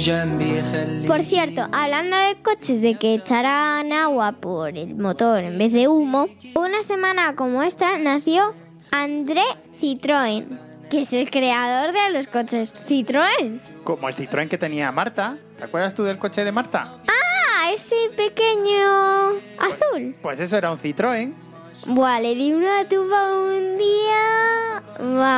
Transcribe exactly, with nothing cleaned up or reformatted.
Por cierto, hablando de coches de que echarán agua por el motor en vez de humo, una semana como esta nació André Citroën, que es el creador de los coches Citroën. Como el Citroën que tenía Marta. ¿Te acuerdas tú del coche de Marta? Ah, ese pequeño azul. Pues eso era un Citroën. Buah, le di una tuba un día...